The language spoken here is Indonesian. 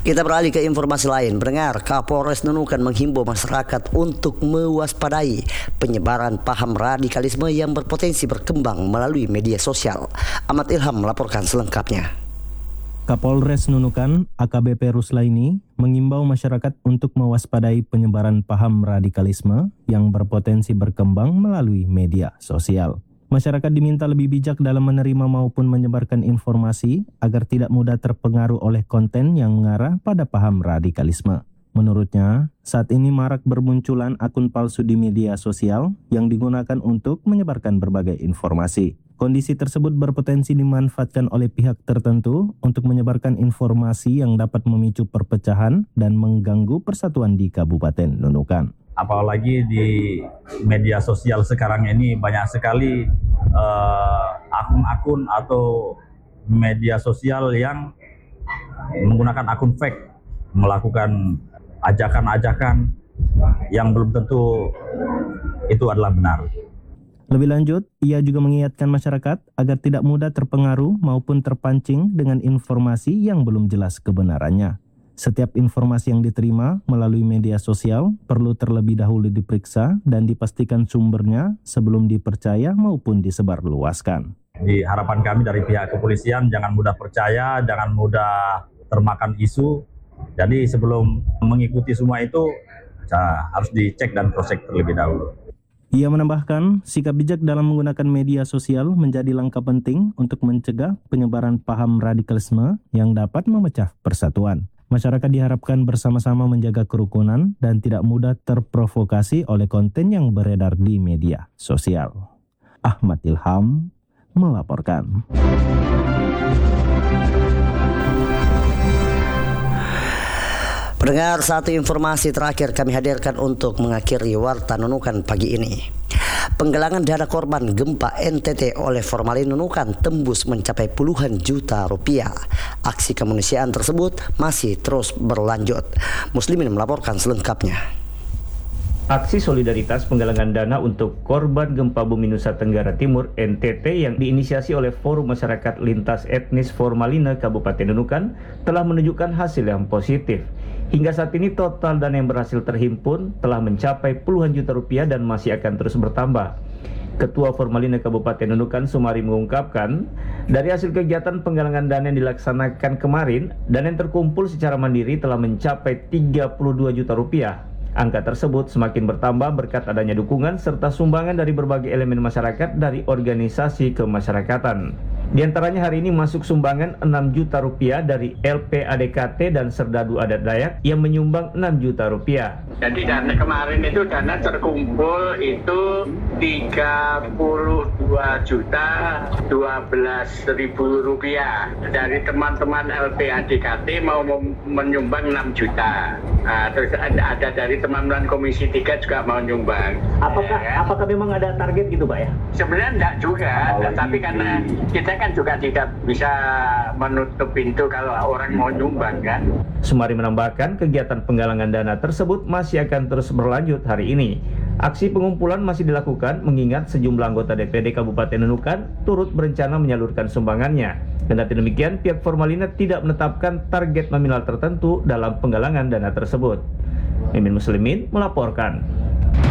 Kita beralih ke informasi lain. Pendengar, Kapolres Nunukan menghimbau masyarakat untuk mewaspadai penyebaran paham radikalisme yang berpotensi berkembang melalui media sosial. Ahmad Ilham melaporkan selengkapnya. Kapolres Nunukan, AKBP Ruslaini, mengimbau masyarakat untuk mewaspadai penyebaran paham radikalisme yang berpotensi berkembang melalui media sosial. Masyarakat diminta lebih bijak dalam menerima maupun menyebarkan informasi agar tidak mudah terpengaruh oleh konten yang mengarah pada paham radikalisme. Menurutnya, saat ini marak bermunculan akun palsu di media sosial yang digunakan untuk menyebarkan berbagai informasi. Kondisi tersebut berpotensi dimanfaatkan oleh pihak tertentu untuk menyebarkan informasi yang dapat memicu perpecahan dan mengganggu persatuan di Kabupaten Nunukan. Apalagi di media sosial sekarang ini banyak sekali akun-akun atau media sosial yang menggunakan akun fake, melakukan ajakan-ajakan yang belum tentu itu adalah benar. Lebih lanjut, ia juga mengingatkan masyarakat agar tidak mudah terpengaruh maupun terpancing dengan informasi yang belum jelas kebenarannya. Setiap informasi yang diterima melalui media sosial perlu terlebih dahulu diperiksa dan dipastikan sumbernya sebelum dipercaya maupun disebarluaskan. Di harapan kami dari pihak kepolisian, jangan mudah percaya, jangan mudah termakan isu. Jadi sebelum mengikuti semua itu harus dicek dan cross-check terlebih dahulu. Ia menambahkan, sikap bijak dalam menggunakan media sosial menjadi langkah penting untuk mencegah penyebaran paham radikalisme yang dapat memecah persatuan. Masyarakat diharapkan bersama-sama menjaga kerukunan dan tidak mudah terprovokasi oleh konten yang beredar di media sosial. Ahmad Ilham melaporkan. Pendengar, satu informasi terakhir kami hadirkan untuk mengakhiri Warta Nunukan pagi ini. Penggalangan dana korban gempa NTT oleh Formalin Nunukan tembus mencapai puluhan juta rupiah. Aksi kemanusiaan tersebut masih terus berlanjut. Muslimin melaporkan selengkapnya. Aksi solidaritas penggalangan dana untuk korban gempa bumi Nusa Tenggara Timur NTT yang diinisiasi oleh Forum Masyarakat Lintas Etnis Formalina Kabupaten Nunukan telah menunjukkan hasil yang positif. Hingga saat ini total dana yang berhasil terhimpun telah mencapai puluhan juta rupiah dan masih akan terus bertambah. Ketua Formalina Kabupaten Nunukan Sumari mengungkapkan, dari hasil kegiatan penggalangan dana yang dilaksanakan kemarin, dana yang terkumpul secara mandiri telah mencapai 32 juta rupiah. Angka tersebut semakin bertambah berkat adanya dukungan serta sumbangan dari berbagai elemen masyarakat dari organisasi kemasyarakatan. Di antaranya hari ini masuk sumbangan 6 juta rupiah dari LPADKT dan Serdadu Adat Dayak yang menyumbang 6 juta rupiah. Jadi dana kemarin itu dana terkumpul itu 32 juta 12 ribu rupiah. Dari teman-teman LPADKT mau menyumbang 6 juta. Terus ada dari teman-teman Komisi 3 juga mau nyumbang. Apakah memang ada target gitu Pak ya? Sebenarnya enggak juga, tapi karena kita kan juga tidak bisa menutup pintu kalau orang mau nyumbang kan. Sumari menambahkan kegiatan penggalangan dana tersebut masih akan terus berlanjut hari ini. Aksi pengumpulan masih dilakukan mengingat sejumlah anggota DPD Kabupaten Nunukan turut berencana menyalurkan sumbangannya. Kendati demikian, pihak Formalina tidak menetapkan target nominal tertentu dalam penggalangan dana tersebut. Mimin Muslimin melaporkan.